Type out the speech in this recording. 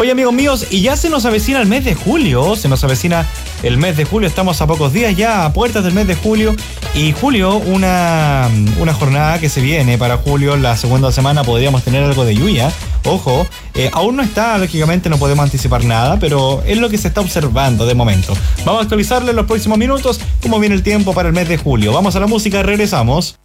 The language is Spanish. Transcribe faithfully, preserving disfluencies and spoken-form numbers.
Oye, amigos míos, y ya se nos avecina el mes de julio, se nos avecina el mes de julio, estamos a pocos días ya, a puertas del mes de julio, y julio, una, una jornada que se viene para julio, la segunda semana podríamos tener algo de lluvia, ojo, eh, aún no está, lógicamente no podemos anticipar nada, pero es lo que se está observando de momento. Vamos a actualizarle en los próximos minutos cómo viene el tiempo para el mes de julio. Vamos a la música, regresamos.